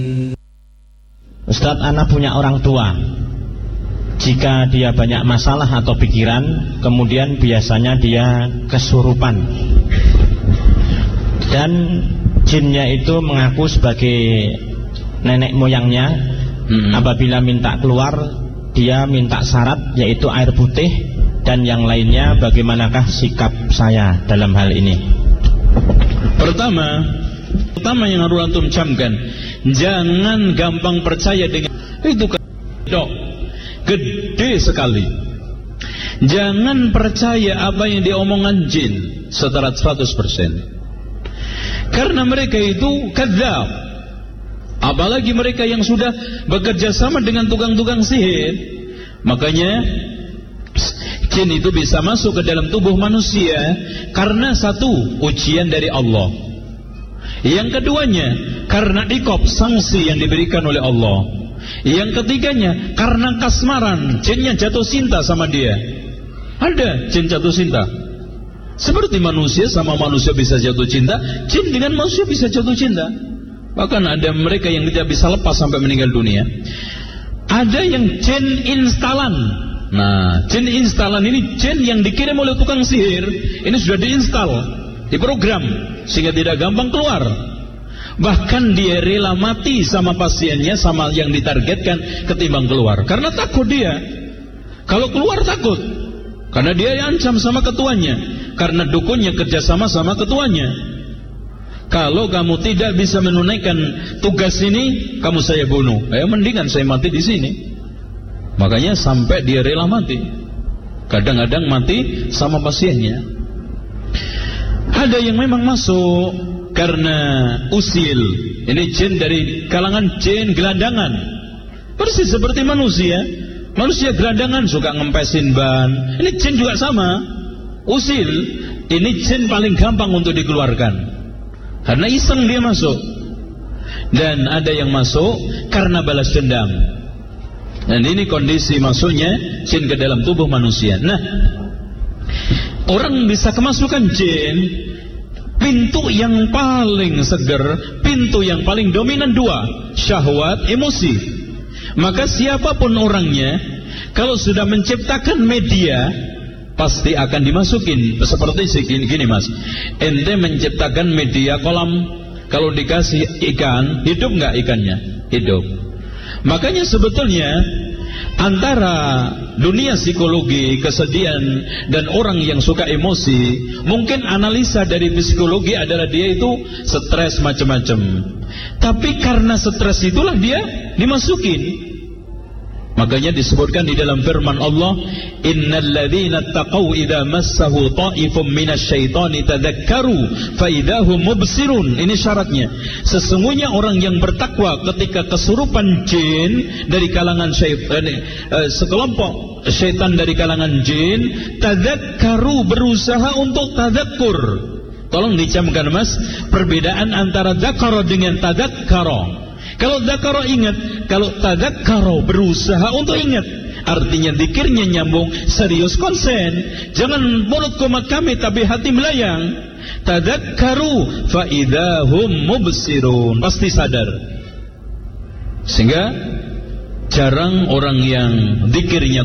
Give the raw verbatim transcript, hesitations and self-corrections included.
Ustadz, ana punya orang tua. Jika dia banyak masalah atau pikiran, kemudian biasanya dia kesurupan, dan jinnya itu mengaku sebagai nenek moyangnya. hmm. Apabila minta keluar, dia minta syarat yaitu air putih dan yang lainnya. Bagaimanakah sikap saya dalam hal ini? Pertama, pertama yang harus antum camkan, jangan gampang percaya dengan itu dok, gede sekali. Jangan percaya apa yang diomongan jin secara seratus persen, karena mereka itu kadzab. Apalagi mereka yang sudah bekerja sama dengan tukang-tukang sihir. Makanya jin itu bisa masuk ke dalam tubuh manusia karena satu, ujian dari Allah. Yang keduanya, karena iqab, sanksi yang diberikan oleh Allah. Yang ketiganya, karena kasmaran, jinnya jatuh cinta sama dia. Ada jin jatuh cinta. Seperti manusia sama manusia bisa jatuh cinta, jin dengan manusia bisa jatuh cinta. Bahkan ada mereka yang tidak bisa lepas sampai meninggal dunia. Ada yang jin instalan. Nah, jin instalan ini jin yang dikirim oleh tukang sihir. Ini sudah diinstal, diprogram sehingga tidak gampang keluar. Bahkan dia rela mati sama pasiennya, sama yang ditargetkan, ketimbang keluar. Karena takut dia. Kalau keluar takut, karena dia ancam sama ketuanya. Karena dukunnya kerjasama sama ketuanya. Kalau kamu tidak bisa menunaikan tugas ini, kamu saya bunuh. Ya mendingan saya mati di sini. Makanya sampai dia rela mati. Kadang-kadang mati sama pasiennya. Ada yang memang masuk karena usil. Ini jin dari kalangan jin gelandangan. Persis seperti manusia. Manusia gelandangan suka ngempesin ban. Ini jin juga sama. Usil. Ini jin paling gampang untuk dikeluarkan. Karena iseng dia masuk. Dan ada yang masuk karena balas dendam. Dan ini kondisi masuknya jin ke dalam tubuh manusia. Nah, orang bisa kemasukan jin, pintu yang paling seger, pintu yang paling dominan dua, syahwat, emosi. Maka siapapun orangnya, kalau sudah menciptakan media, pasti akan dimasukin. Seperti segini gini mas, ente menciptakan media kolam, kalau dikasih ikan, hidup nggak ikannya? Hidup. Makanya sebetulnya antara dunia psikologi, kesedihan, dan orang yang suka emosi, mungkin analisa dari psikologi adalah dia itu stres macam-macam. Tapi karena stres itulah dia dimasukin. Makanya disebutkan di dalam firman Allah, innal ladzina taqaw idza massahu ta'ifum minasyaitani tadzakkaru fa idzahum mubsirun. Ini syaratnya. Sesungguhnya orang yang bertakwa ketika kesurupan jin dari kalangan syaitan, eh, sekelompok syaitan dari kalangan jin, tadzakkaru, berusaha untuk tadzakkur. Tolong dicamkan mas, perbedaan antara dzakara dengan tadzakkara. Kalau dzakara ingat, kalau tadzakkara berusaha untuk ingat. Artinya zikirnya nyambung, serius, konsen. Jangan mulut komat kami tapi hati melayang. Tadzakkaru fa idzahum mubsirun. Pasti sadar. Sehingga jarang orang yang zikirnya